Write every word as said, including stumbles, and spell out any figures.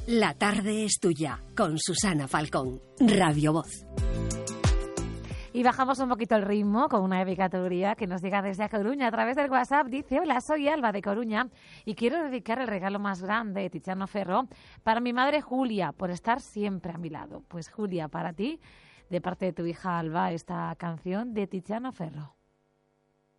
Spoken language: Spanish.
La tarde es tuya, con Susana Falcón, Radio Voz. Y bajamos un poquito el ritmo con una épica teoría que nos llega desde a Coruña a través del WhatsApp. Dice: hola, soy Alba de Coruña y quiero dedicar el regalo más grande de Tiziano Ferro para mi madre Julia, por estar siempre a mi lado. Pues Julia, para ti, de parte de tu hija Alba, esta canción de Tiziano Ferro.